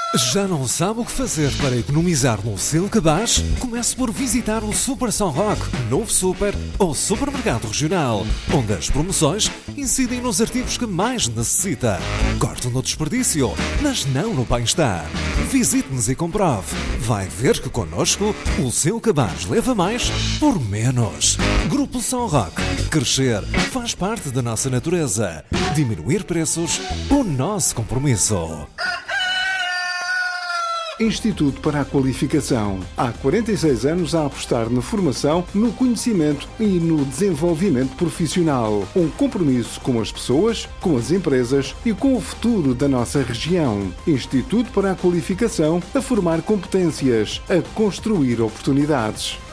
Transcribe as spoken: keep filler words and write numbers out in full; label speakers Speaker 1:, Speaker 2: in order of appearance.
Speaker 1: Já não sabe o que fazer para economizar no seu cabaz? Comece por visitar o Super São Roque, novo super ou supermercado regional, onde as promoções incidem nos artigos que mais necessita. Corte no desperdício, mas não no bem-estar. Visite-nos e comprove. Vai ver que connosco o seu cabaz leva mais por menos. Grupo São Roque. Crescer faz parte da nossa natureza. Diminuir preços, o nosso compromisso.
Speaker 2: Instituto para a Qualificação. Há quarenta e seis anos a apostar na formação, no conhecimento e no desenvolvimento profissional. Um compromisso com as pessoas, com as empresas e com o futuro da nossa região. Instituto para a Qualificação, a formar competências, a construir oportunidades.